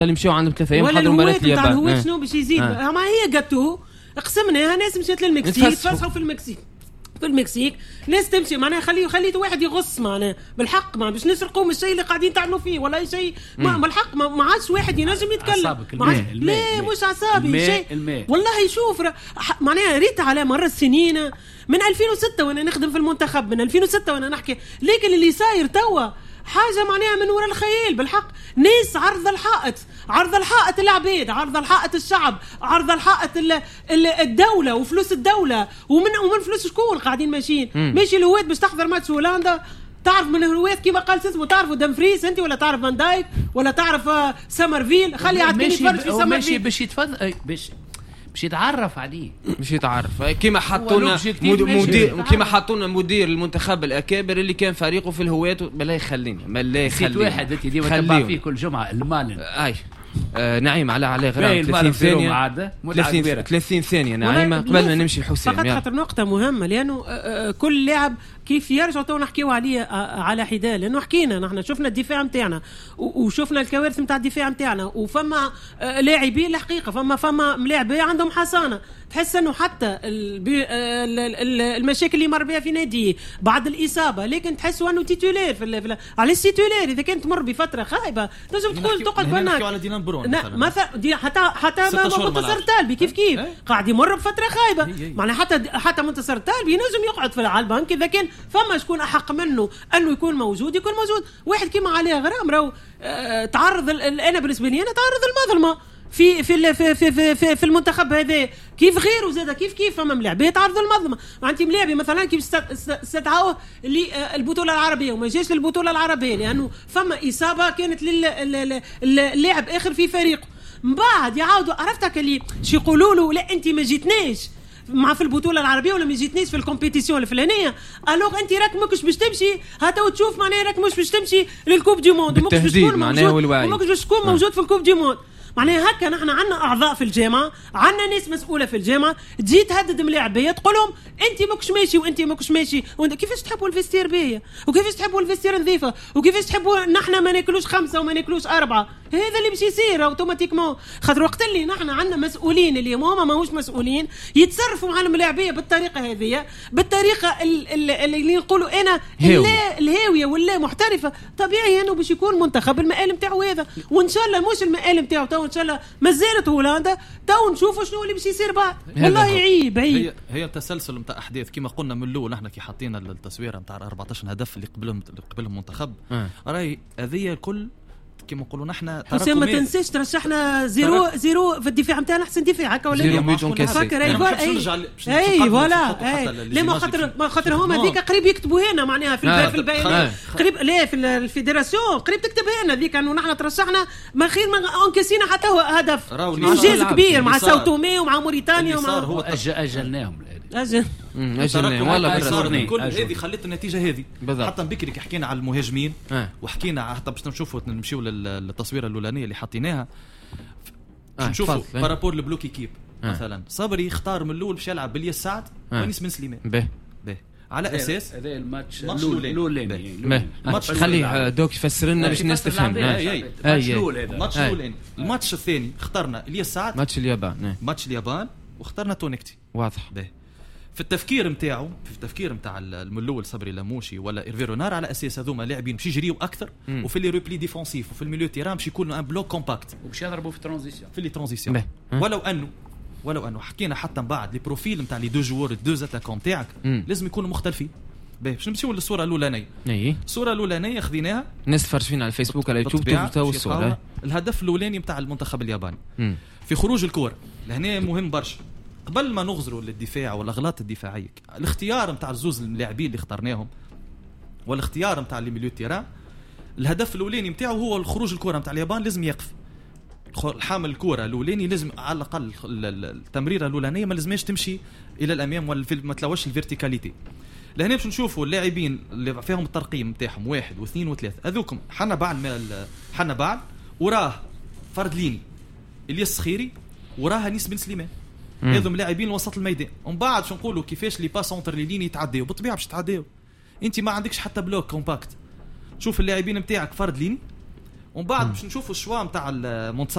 اللي مشيو عندهم 3 ايام حضروا مباراة اليابان. الهوات شنو باش يزيد؟ ما هي قاتو قسمناها. ناس مشات للمكسيك تفسحوا في المكسيك ناس تمشي معناها خليت واحد يغص معناها بالحق ما باش نسرقوا من الشيء اللي قاعدين تعملوا فيه ولا شيء بالحق ما عادش واحد ينجم يتكلم. لا مش عصابي شيء والله. يشوف معناها ريت على مر السنين من 2006 وانا نخدم في المنتخب، من 2006 وانا نحكي، لكن اللي صاير توا حاجة معناها من وراء الخيال بالحق. ناس عرض الحائط العبيد، عرض الحائط الشعب، عرض الحائط الدولة وفلوس الدولة ومن فلوس شكون قاعدين ماشيين. ماشي الهوات باش تحضر ماتش هولندا، تعرف من الهوات كيما قال اسمه، تعرفوا دمفريس انت ولا تعرف فان دايك ولا تعرف سامرفيل؟ خلي عاد كان يتفرج في سامرفيل ماشي باش يتفضل باش يتعرف عليه، مش يتعرف كيما حطونا مدير، كيما حطونا مدير المنتخب الاكابر اللي كان فريقه في الهوات. بلا يخليني نسيت واحد انت ديما تبع فيه كل جمعه المالن. نعيم على غرام 30 ثانيه 30 ثانيه نعيمه قبل ما نمشي الحسين. فقط خاطر نقطه مهمه لانه كل لاعب كيف يرجع تو نحكيو عليه على حداه، لانه حكينا نحن شفنا الدفاع نتاعنا وشفنا الكوارث نتاع الدفاع نتاعنا، وفما لاعبين الحقيقه فما ملاعبين عندهم حصانه. تحس انه حتى المشاكل اللي مر بها في نادي بعد الاصابه، لكن تحسوا انه تيتولير على التيتولير اذا كنت تمر بفتره خايبه لازم تقول تقعد هناك على دينان برون مثلا حتى منتصر تالبي كيف قاعد يمر بفتره خايبه معناها حتى منتصر تالبي ينجم يقعد على البنك اذا كان فما شكون احق منه انه يكون موجود. واحد كيما عليه غرام راهو تعرض انا بالنسبه لي انا تعرض المظلمه في في في في في, في المنتخب هذا كيف غيره زاد كيف فما ملاعب يتعرض المظلمه. معناتها ملاعبي مثلا كيف استدعوه للبطوله العربيه وما جاش للبطوله العربيه لانه فما اصابه كانت للاعب اخر في فريقه. من بعد يعاودوا عرفتك اللي شي يقولوا له لا انت ما جيتناش مع في البطوله العربيه ولا ما جيتنيش في الكومبيتيسيون الفلانيه، الوغ انت راك ماكش باش تمشي هاتا وتشوف معناها راك مش باش تمشي للكوب دي موند وماكش باش تكون موجود في الكوب دي موند. معناها هكا نحن عندنا اعضاء في الجامعه، عندنا ناس مسؤوله في الجامعه تجي تهدد ملاعبيه تقول لهم انت ماكش ماشي وانت ماكش ماشي وانت كيفاش تحبوا الفيستير بيه وكيفاش تحبوا الفيستير نظيفه وكيفاش تحبوا نحن ما ناكلوش 5 وما ناكلوش 4. هذا اللي باش يصير اوتوماتيكمون خاطر وقت اللي نحن عندنا مسؤولين اللي هما ماهوش مسؤولين يتصرفوا مع الملاعبيه بالطريقه هذه، بالطريقه اللي نقولوا انا الهاويه ولا محترفه، طبيعي انه باش يكون منتخب المقال نتاعو هذا. وان شاء الله مش المقال نتاعو تو ان شاء الله مازالت هولندا تو نشوفوا شنو اللي باش يصير بعد. والله عيب هي التسلسل نتاع احداث كما قلنا من الاول. نحن كي حاطين التصويره نتاع 14 هدف اللي قبلهم منتخب راي هذه الكل كما نقولوا نحن حسين ما تنساش ترشحنا 0 في الدفاع نتاعنا احسن دفاع هكا ولا فكر اي فوالا لا ما خاطر هما هذيك قريب يكتبوا هنا معناها في البيانات قريب لا في الفيدراسيون قريب تكتب هنا ذيك انه نحن ترشحنا ما خير ما انكسينا حتى هو هدف انجاز كبير مع ساو تومي ومع موريتانيا هو اجلناهم أجلناهم والله كل هذه خلت النتيجة هذه. حتى بكري حكينا على المهاجمين وحكينا حتى باش نشوفوا نمشيو للتصويره الأولانية اللي حطيناها نشوفوا بارابور البلوكي كيب مثلا صبري اختار من الأول باش يلعب بالياس سعد ونيس بن سليمان على اساس هذا الماتش الاولاني خليه دوك يفسر لنا باش الناس تفهم. الماتش الثاني اخترنا الياس سعد ماتش اليابان واخترنا تونكتي واضح في التفكير نتاعو في التفكير نتاع الملول صبري لاموشي ولا إيرفيرونار على اساس هذوما لاعبين باش يجريوا اكثر وفي لي ريبلي ديفونسيف وفي الميليو تيران باش يكونوا ان بلوك كومباكت وباش يضربوا في لي ترانزيسيون ولو انه حكينا حتى من بعد لي بروفيل نتاع لي دو جوور دو اتاكون تاعك لازم يكونوا مختلفين. باش نمشيو للصوره الاولانيه. الصوره الاولانيه خذيناها الناس تفرج فينا على الفيسبوك على اليوتيوب تشوفوا الصوره. الهدف الاولاني نتاع المنتخب الياباني في خروج الكره لهنا مهم برشا. قبل ما نغزروا للدفاع والاغلاط الدفاعيه الاختيار نتاع الزوز اللاعبين اللي اخترناهم والاختيار نتاع لي ميليو تيران الهدف الاولاني نتاعو هو الخروج الكره نتاع اليابان لازم يقف حامل الكره الاولاني لازم على الاقل التمريره الاولانيه ما لازمش تمشي الى الامام ولا ما تلوش الفيرتيكاليتي. لهنا باش نشوفوا اللاعبين اللي فيهم الترقيم نتاعهم 1 و2 و3 هذوكم حنا بعد وراه فرد ليني الياس خيري وراها نيس بن سليمان هذوم لاعبين وسط الميدان. ومن بعد شو نقولوا كيفاش لي باس اونتر لي ليني يتعداو بالطبيعه باش يتعداو انت ما عندكش حتى بلوك كومباكت. شوف اللاعبين نتاعك فرد ليني ومن بعد باش نشوفوا الشوا نتاع المنتصف